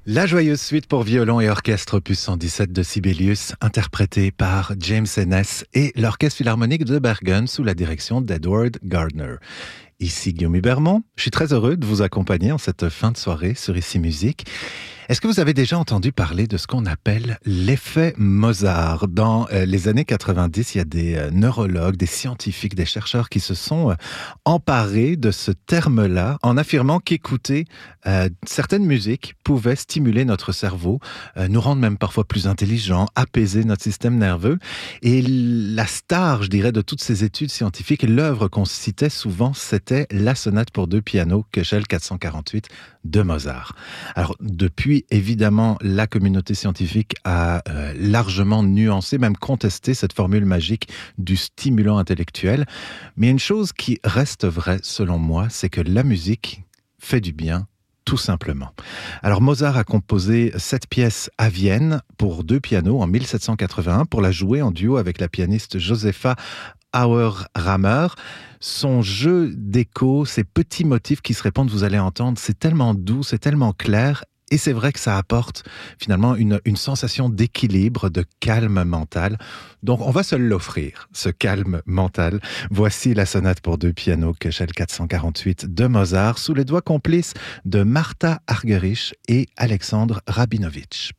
La joyeuse suite pour violon et orchestre opus 117 de Sibelius, interprétée par James Ennis et l'Orchestre Philharmonique de Bergen sous la direction d'Edward Gardner. Ici Guillaume Hubermont, je suis très heureux de vous accompagner en cette fin de soirée sur Ici Musique. Est-ce que vous avez déjà entendu parler de ce qu'on appelle l'effet Mozart? Dans les années 90, il y a des neurologues, des scientifiques, des chercheurs qui se sont emparés de ce terme-là en affirmant qu'écouter certaines musiques pouvait stimuler notre cerveau, nous rendre même parfois plus intelligents, apaiser notre système nerveux. Et la star, je dirais, de toutes ces études scientifiques, l'œuvre qu'on citait souvent, c'était la sonate pour deux pianos, Köchel 448 de Mozart. Alors, depuis, évidemment, la communauté scientifique a largement nuancé, même contesté cette formule magique du stimulant intellectuel. Mais une chose qui reste vraie, selon moi, c'est que la musique fait du bien, tout simplement. Alors, Mozart a composé cette pièce à Vienne pour deux pianos en 1781 pour la jouer en duo avec la pianiste Josefa Auer-Rammer. Son jeu d'écho, ces petits motifs qui se répondent, vous allez entendre, c'est tellement doux, c'est tellement clair. Et c'est vrai que ça apporte finalement une sensation d'équilibre, de calme mental. Donc on va se l'offrir, ce calme mental. Voici la sonate pour deux pianos Köchel 448 de Mozart, sous les doigts complices de Martha Argerich et Alexandre Rabinovitch.